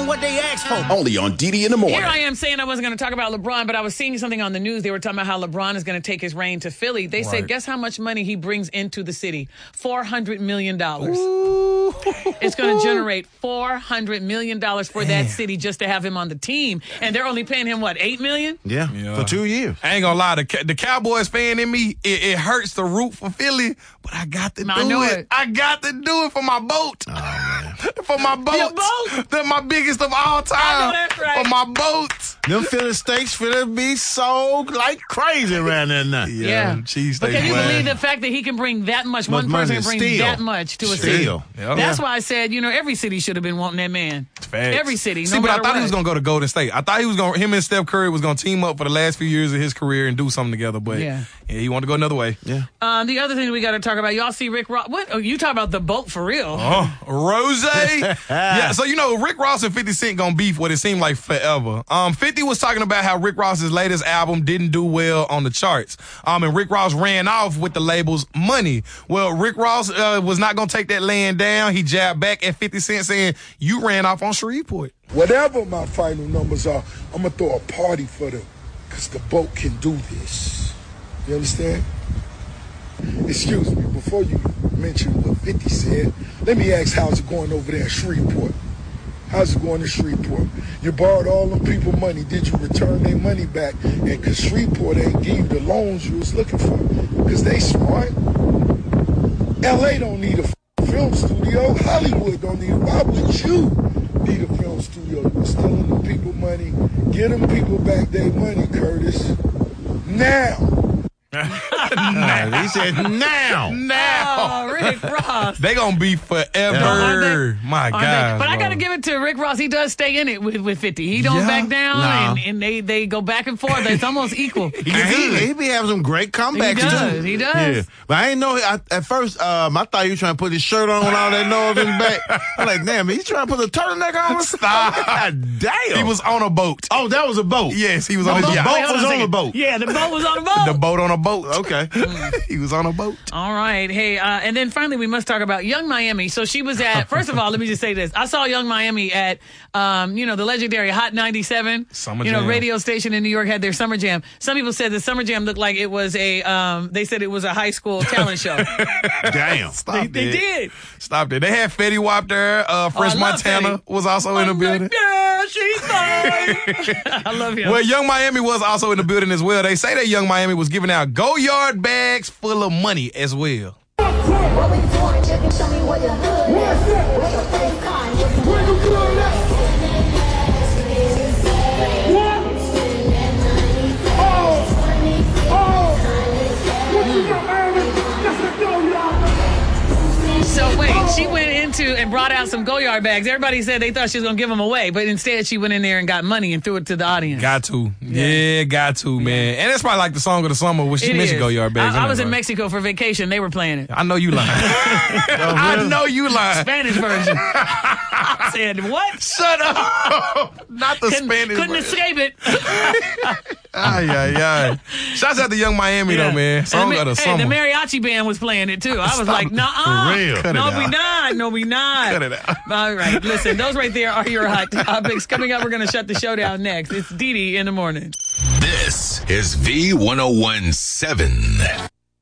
what they asked for. Only on Didi in the Morning. Here I am saying I wasn't going to talk about LeBron, but I was seeing something on the news. They were talking about how LeBron is going to take his reign to Philly. They said, guess how much money he brings into the city? $400 million. Ooh. It's going to generate $400 million for that city just to have him on the team. And they're only paying him, what, $8 million? Yeah, for 2 years. I ain't gonna lie, the Cowboys fan in me, it hurts to root for Philly, but I got to do it. I got to do it for my boat. Oh, man. For my boat. Your boat? They're my biggest of all time. I know that's right. For my boat. Them Philly steaks finna be sold like crazy around there now. Yeah. Cheese But steaks. can you believe the fact that he can bring that much, one person can bring Still. that much to a city? Still. Yep. That's why I said, every city should have been wanting that man. Facts. Every city, See, no but I matter thought what. he was gonna go to Golden State. I thought him and Steph Curry was gonna team up for the last few years of his career and do something together. But he wanted to go another way. Yeah. The other thing we got to talk about, y'all see Rick Ross? What? Oh, you talk about the boat for real? Oh, Rose. Yeah. So Rick Ross and 50 Cent gonna beef what it seemed like forever. 50 was talking about how Rick Ross's latest album didn't do well on the charts. And Rick Ross ran off with the label's money. Well, Rick Ross was not gonna take that laying down. He jabbed back at 50 Cent saying, "You ran off on Shreveport." Whatever my final numbers are, I'm going to throw a party for them because the boat can do this. You understand? Excuse me, before you mention what 50 said, let me ask how's it going over there in Shreveport? How's it going in Shreveport? You borrowed all them people money. Did you return their money back? And because Shreveport ain't give you the loans you was looking for because they smart. L.A. don't need a film studio. Hollywood don't need it. Why would you need a film studio? You're stealing the people money. Get them people back their money, Curtis. Now. He said now. Oh, Rick Ross. They gonna be forever. My God. But I got to give it to Rick Ross. He does stay in it with 50. He don't back down, and they go back and forth. It's almost equal. He be having some great comebacks, too. He does. Yeah. But I didn't know, at first, I thought he was trying to put his shirt on with all that noise in the back. I'm like, damn, he's trying to put a turtleneck on? Stop. God damn. He was on a boat. Oh, that was a boat. Yes, he was on a The yacht. boat was on a boat. Yeah, the boat was on a boat. The boat on a boat. Okay. He was on a boat. All right. Hey, and then finally we must talk about Young Miami. So she was at, first of all, let me just say this. I saw Young Miami at, the legendary Hot 97. Summer Jam. Radio station in New York had their Summer Jam. Some people said the Summer Jam looked like it was they said it was a high school talent show. Damn. Stop They did. Stop it. They had Fetty Wap there. Fresh Montana was also in the building. Yeah, she's fine. I love him. Well, Young Miami was also in the building as well. They say that Young Miami was giving out Go-Yard bags full of money as well. What we doing? You can show me where your hood is. Where your face kind. Where you good at? What? What you got, man? Just a Go-Yard. So wait, she went into and brought out some Go-Yard bags. Everybody said they thought she was going to give them away, but instead she went in there and got money and threw it to the audience. Got to. Yeah, got to, man. And that's probably like the song of the summer when she It mentioned is. Go-Yard bags. I was in Mexico for vacation. They were playing it. I know you lying. I know you lying. Spanish version. I said, what? Shut up. Not the Spanish Couldn't version. escape it. Ay. Shouts out to Young Miami, though, man. Song of the summer. The mariachi band was playing it, too. I was like, nah. For real. Cut it No, out. we not. No, we not. Cut it out. All right. Listen, those right there are your hot topics. Coming up, we're going to shut the show down next. It's Didi in the morning. This is V1017.